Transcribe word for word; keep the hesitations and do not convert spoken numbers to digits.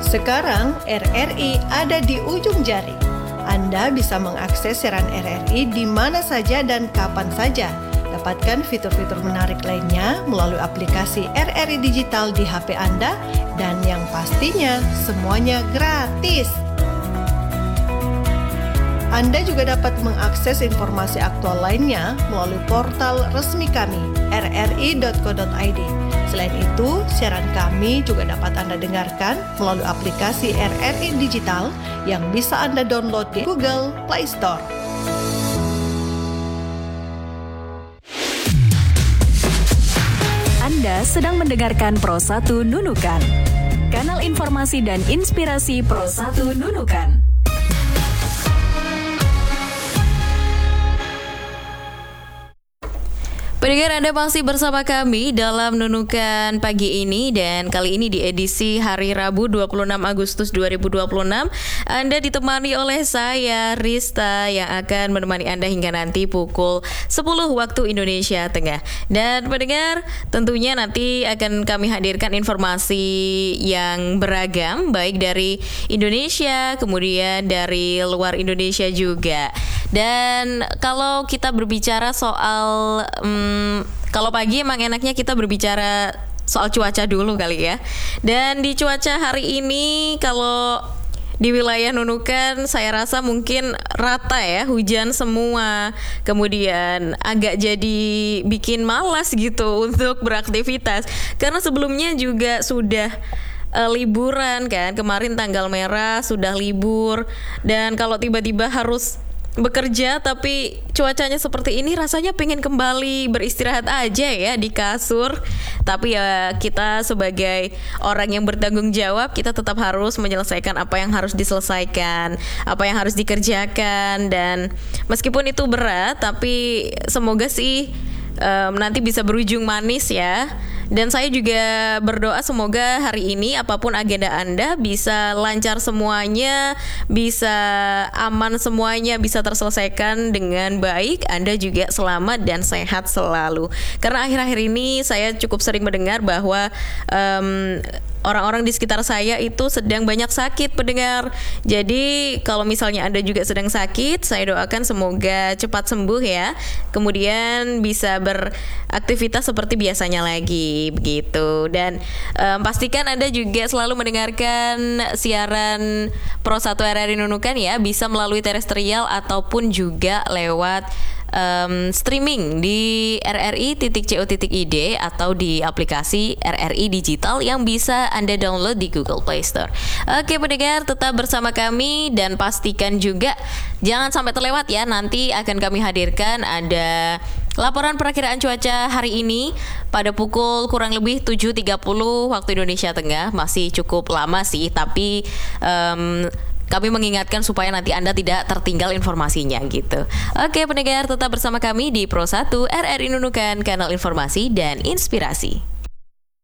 Sekarang R R I ada di ujung jari. Anda bisa mengakses siaran R R I di mana saja dan kapan saja. Dapatkan fitur-fitur menarik lainnya melalui aplikasi R R I Digital di H P Anda dan yang pastinya semuanya gratis. Anda juga dapat mengakses informasi aktual lainnya melalui portal resmi kami r r i dot co dot i d. Selain itu, siaran kami juga dapat Anda dengarkan melalui aplikasi R R I Digital yang bisa Anda download di Google Play Store. Anda sedang mendengarkan Pro satu Nunukan, kanal informasi dan inspirasi Pro satu Nunukan. Pendengar, Anda masih bersama kami dalam Nunukan pagi ini, dan kali ini di edisi hari Rabu dua puluh enam Agustus dua ribu dua puluh enam Anda ditemani oleh saya Rista yang akan menemani Anda hingga nanti pukul sepuluh waktu Indonesia Tengah. Dan pendengar, tentunya nanti akan kami hadirkan informasi yang beragam, baik dari Indonesia kemudian dari luar Indonesia juga. Dan kalau kita berbicara soal um, kalau pagi emang enaknya kita berbicara soal cuaca dulu kali ya. Dan di cuaca hari ini kalau di wilayah Nunukan saya rasa mungkin rata ya, hujan semua. Kemudian agak jadi bikin malas gitu untuk beraktivitas. Karena sebelumnya juga sudah uh, liburan kan. Kemarin tanggal merah sudah libur, dan kalau tiba-tiba harus bekerja tapi cuacanya seperti ini, rasanya pengen kembali beristirahat aja ya di kasur. Tapi ya kita sebagai orang yang bertanggung jawab, kita tetap harus menyelesaikan apa yang harus diselesaikan, apa yang harus dikerjakan. Dan meskipun itu berat, tapi semoga sih um, nanti bisa berujung manis ya. Dan saya juga berdoa semoga hari ini apapun agenda Anda bisa lancar semuanya, bisa aman semuanya, bisa terselesaikan dengan baik. Anda juga selamat dan sehat selalu. Karena akhir-akhir ini saya cukup sering mendengar bahwa um, orang-orang di sekitar saya itu sedang banyak sakit, pendengar. Jadi kalau misalnya Anda juga sedang sakit, saya doakan semoga cepat sembuh ya. Kemudian bisa beraktivitas seperti biasanya lagi, begitu. Dan um, pastikan Anda juga selalu mendengarkan siaran Pro satu R R I Nunukan ya, bisa melalui terestrial ataupun juga lewat Um, streaming di r r i titik co titik i d atau di aplikasi R R I Digital yang bisa Anda download di Google Play Store. Oke pendengar, tetap bersama kami dan pastikan juga jangan sampai terlewat ya, nanti akan kami hadirkan ada laporan perakiraan cuaca hari ini pada pukul kurang lebih tujuh tiga puluh waktu Indonesia Tengah. Masih cukup lama sih, tapi um, kami mengingatkan supaya nanti Anda tidak tertinggal informasinya gitu. Oke pendengar, tetap bersama kami di Pro satu R R I Nunukan, kanal informasi dan inspirasi.